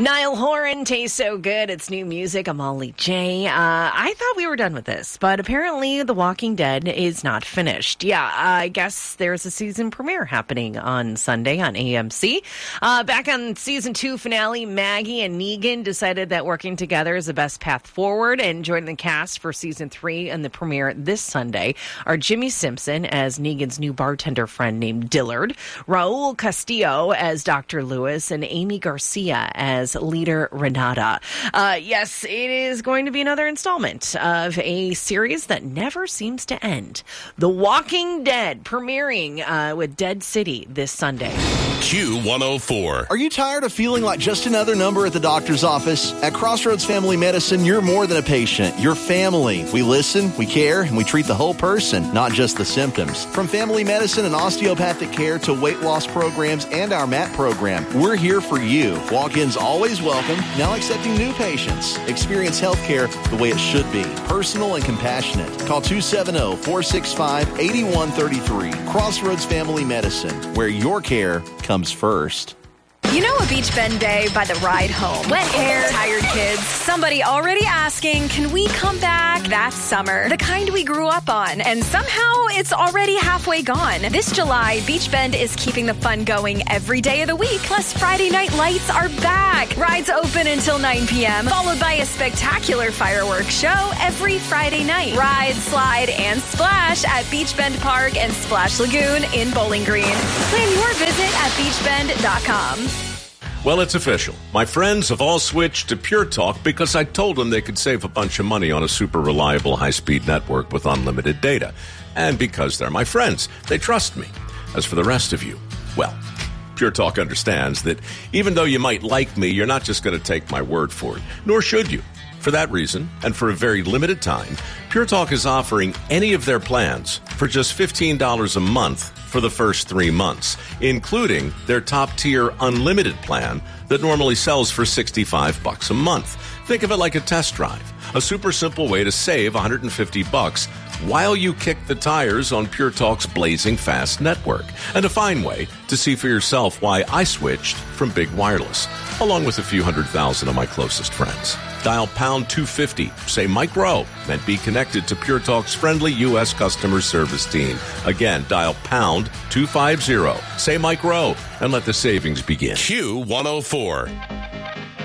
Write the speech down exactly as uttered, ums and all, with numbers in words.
Niall Horan, Tastes So Good. It's new music. I'm Molly J. Uh, I thought we were done with this, but apparently The Walking Dead is not finished. Yeah, I guess there's a season premiere happening on Sunday on A M C. Uh, back on season two finale, Maggie and Negan decided that working together is the best path forward, and joining the cast for season three and the premiere this Sunday are Jimmy Simpson as Negan's new bartender friend named Dillard, Raul Castillo as Doctor Lewis, and Amy Garcia as leader Renata. Uh, yes, it is going to be another installment of a series that never seems to end. The Walking Dead, premiering uh, with Dead City this Sunday. Q one oh four. Are you tired of feeling like just another number at the doctor's office? At Crossroads Family Medicine, you're more than a patient. You're family. We listen, we care, and we treat the whole person, not just the symptoms. From family medicine and osteopathic care to weight loss programs and our M A T program, we're here for you. Walk-ins always welcome, now accepting new patients. Experience healthcare the way it should be. Personal and compassionate. Call two seven zero, four six five, eight one three three. Crossroads Family Medicine, where your care comes first. You know a Beach Bend day by the ride home. Wet hair, tired kids, somebody already asking, can we come back? That's summer, the kind we grew up on, and somehow it's already halfway gone. This July, Beach Bend is keeping the fun going every day of the week. Plus, Friday night lights are back. Rides open until nine p.m., followed by a spectacular fireworks show every Friday night. Ride, slide, and splash at Beach Bend Park and Splash Lagoon in Bowling Green. Plan your visit at beach bend dot com. Well, it's official. My friends have all switched to Pure Talk because I told them they could save a bunch of money on a super reliable high-speed network with unlimited data. And because they're my friends, they trust me. As for the rest of you, well, Pure Talk understands that even though you might like me, you're not just going to take my word for it, nor should you. For that reason, and for a very limited time, Pure Talk is offering any of their plans for just fifteen dollars a month for the first three months, including their top-tier unlimited plan that normally sells for sixty-five bucks a month. Think of it like a test drive, a super simple way to save one hundred fifty bucks while you kick the tires on Pure Talk's blazing fast network, and a fine way to see for yourself why I switched from Big Wireless, along with a few hundred thousand of my closest friends. Dial pound two fifty, say Mike Rowe, and be connected to Pure Talk's friendly U S customer service team. Again, dial pound two fifty, say Mike Rowe, and let the savings begin. Q one oh four.